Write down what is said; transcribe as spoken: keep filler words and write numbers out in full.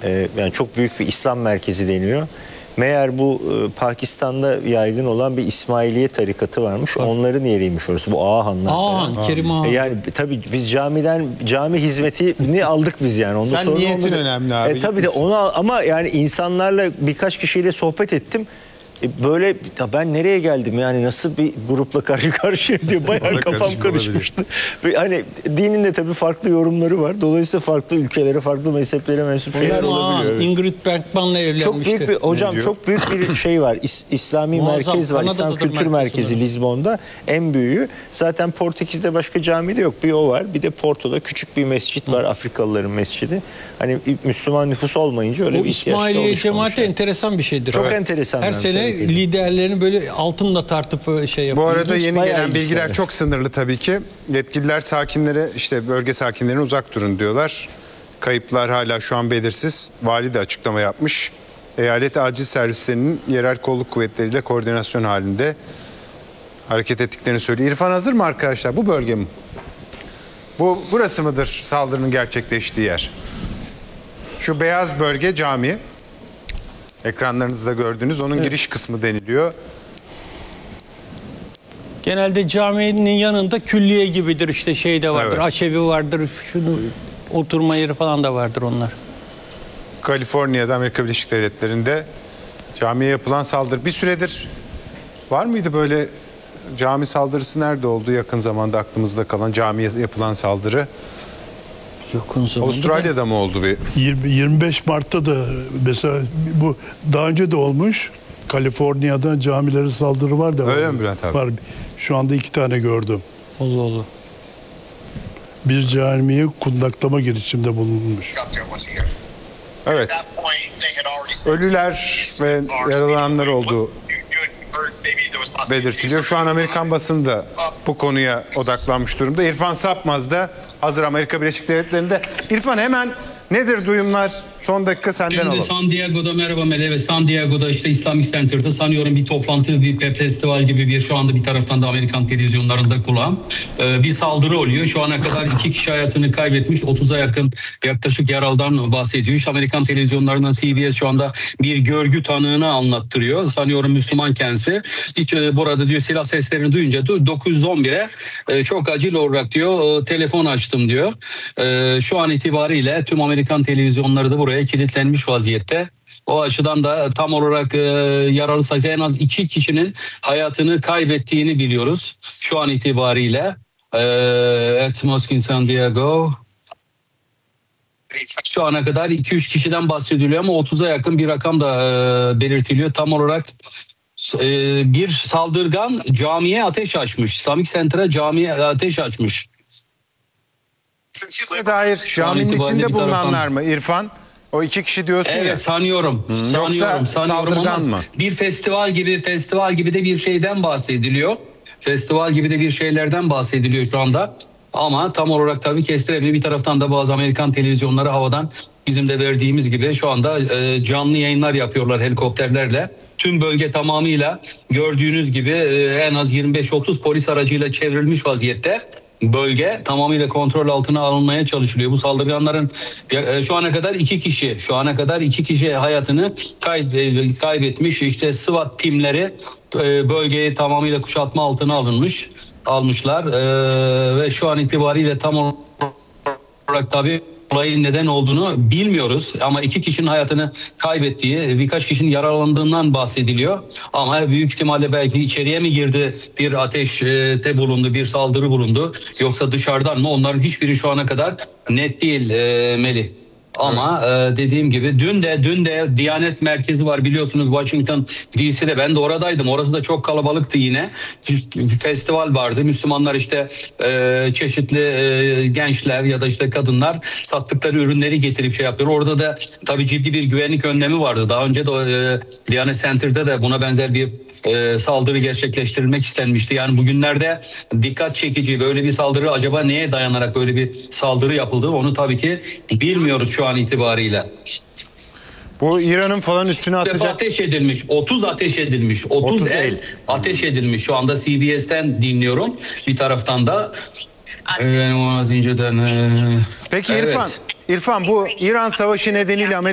e, yani çok büyük bir İslam merkezi deniyor. Meğer bu e, Pakistan'da yaygın olan bir İsmailiye tarikatı varmış. Var. Onların yeriymiş orası. Bu Ağahanlar. Ağahan, Kerim Ağahan. E, yani tabii biz camiden cami hizmetini aldık biz yani. Ondan Sen sonra niyetin onu, önemli abi. E, tabii de onu al, ama yani insanlarla birkaç kişiyle sohbet ettim. E, böyle ya ben nereye geldim yani nasıl bir grupla karşı karşıya diye bayağı kafam karışmıştı. Ve hani dinin de tabii farklı yorumları var. Dolayısıyla farklı ülkelere, farklı mezheplere mensup şeyler olabiliyor. Evet. Ingrid Bergman'la evlenmişti. Çok büyük bir hocam çok büyük bir şey var. İs, İslami Muazzam, merkez var. Kanada'da İslam Kültür merkez Merkezi olarak. Lizbon'da en büyüğü. Zaten Portekiz'de başka cami de yok. Bir o var. Bir de Porto'da küçük bir mescit var. Hı. Afrikalıların mescidi. Hani Müslüman nüfus olmayınca öyle o bir ihtiyaç da İsmailiye oluşmamış. cemaati yani. Enteresan bir şeydir. Çok evet. enteresan. Her sene liderlerini böyle altınla tartıp şey yapıyor. Bu arada İlginç, yeni gelen ilginç bilgiler yani. çok sınırlı tabii ki. Yetkililer sakinlere, işte bölge sakinlerine uzak durun diyorlar. Kayıplar hala şu an belirsiz. Vali de açıklama yapmış. Eyalet acil servislerinin yerel kolluk kuvvetleriyle koordinasyon halinde hareket ettiklerini söylüyor. İrfan hazır mı arkadaşlar? Bu bölge mi? Bu burası mıdır saldırının gerçekleştiği yer? Şu beyaz bölge cami. Ekranlarınızda gördüğünüz onun evet. Giriş kısmı deniliyor. Genelde caminin yanında külliye gibidir, işte şey de vardır, evet. Aşevi vardır, şunu oturma yeri falan da vardır onlar. Kaliforniya'da, Amerika Birleşik Devletleri'nde camiye yapılan saldırı bir süredir var mıydı böyle cami saldırısı? Nerede oldu yakın zamanda aklımızda kalan camiye yapılan saldırı? Yakın zamanda. Avustralya'da da mı oldu bir? yirmi beş Mart'ta da mesela bu daha önce de olmuş. Kaliforniya'da camilere saldırı var da. Öyle mi Bülent abi? Var. Şu anda iki tane gördüm. Allah Allah. Bir camiye kundaklama girişiminde bulunmuş. Evet. Ölüler ve yaralananlar olduğu belirtiliyor. Şu an Amerikan basını da bu konuya odaklanmış durumda. İrfan Sapmaz da hazır Amerika Birleşik Devletleri'nde. İrfan hemen nedir duyumlar? Son dakika senden Şimdi alalım. San Diego'da merhaba Mele ve San Diego'da işte Islamic Center'da sanıyorum bir toplantı, bir pep festival gibi bir şu anda bir taraftan da Amerikan televizyonlarında kulağım. Ee, bir saldırı oluyor. Şu ana kadar iki kişi hayatını kaybetmiş. otuza yakın yaklaşık yaralıdan bahsediyor. İşte Amerikan televizyonlarında C B S şu anda bir görgü tanığını anlattırıyor. Sanıyorum Müslüman kendisi. Hiç e, burada diyor silah seslerini duyunca dokuz yüz on bire e, çok acil olarak diyor e, telefon açtım diyor. E, şu an itibariyle tüm Amerikan televizyonları da buraya kilitlenmiş vaziyette. O açıdan da tam olarak e, yaralı sayısı en az iki kişinin hayatını kaybettiğini biliyoruz. Şu an itibariyle e, at Mosque in San Diego şu ana kadar iki üç kişiden bahsediliyor ama otuza yakın bir rakam da e, belirtiliyor. Tam olarak e, bir saldırgan camiye ateş açmış. Islamic Center'a camiye ateş açmış. Dair caminin içinde bulunanlar mı İrfan? O iki kişi diyorsun evet, ya. Evet sanıyorum. Hmm. sanıyorum Yoksa sanıyorum saldırgan ama mı? Bir festival gibi festival gibi de bir şeyden bahsediliyor. Festival gibi de bir şeylerden bahsediliyor şu anda. Ama tam olarak tabii kestiremiyor. Bir taraftan da bazı Amerikan televizyonları havadan bizim de verdiğimiz gibi şu anda e, canlı yayınlar yapıyorlar helikopterlerle. Tüm bölge tamamıyla gördüğünüz gibi e, en az yirmi beş otuz polis aracıyla çevrilmiş vaziyette. Bölge tamamıyla kontrol altına alınmaya çalışılıyor. Bu saldırganların e, şu ana kadar iki kişi, şu ana kadar iki kişi hayatını kay, kaybetmiş. İşte SWAT timleri e, bölgeyi tamamıyla kuşatma altına alınmış, almışlar e, ve şu an itibariyle tam olarak tabii olayın neden olduğunu bilmiyoruz ama iki kişinin hayatını kaybettiği, birkaç kişinin yaralandığından bahsediliyor. Ama büyük ihtimalle belki içeriye mi girdi, bir ateşte bulundu, bir saldırı bulundu yoksa dışarıdan mı? Onların hiçbiri şu ana kadar net değil e, Melih. Ama evet. e, dediğim gibi dün de dün de Diyanet Merkezi var biliyorsunuz Washington D C'de, ben de oradaydım. Orası da çok kalabalıktı yine. Festival vardı. Müslümanlar işte e, çeşitli e, gençler ya da işte kadınlar sattıkları ürünleri getirip şey yapıyor. Orada da tabii ciddi bir güvenlik önlemi vardı. Daha önce de e, Diyanet Center'da da buna benzer bir e, saldırı gerçekleştirilmek istenmişti. Yani bugünlerde dikkat çekici böyle bir saldırı acaba neye dayanarak böyle bir saldırı yapıldı onu tabii ki bilmiyoruz şu an itibariyle. Bu İran'ın falan üstüne atacak. Ateş edilmiş. otuz ateş edilmiş. otuz, otuz el, el ateş edilmiş. Şu anda C B S'ten dinliyorum. Bir taraftan da e, zincirden. E, Peki evet. İrfan, İrfan bu İran Savaşı nedeniyle Amerika